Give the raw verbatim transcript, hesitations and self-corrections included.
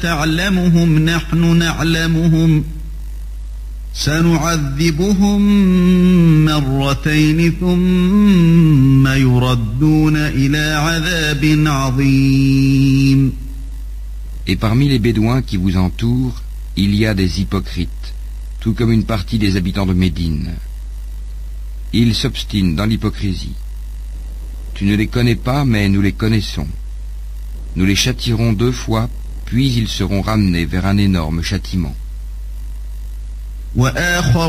تعلمهم نحن نعلمهم سنعذبهم مرتين ثم يردون إلى عذاب عظيم. Et parmi les Bédouins qui vous entourent, il y a des hypocrites, tout comme une partie des habitants de Médine. Ils s'obstinent dans l'hypocrisie. Tu ne les connais pas, mais nous les connaissons. Nous les châtierons deux fois, puis ils seront ramenés vers un énorme châtiment.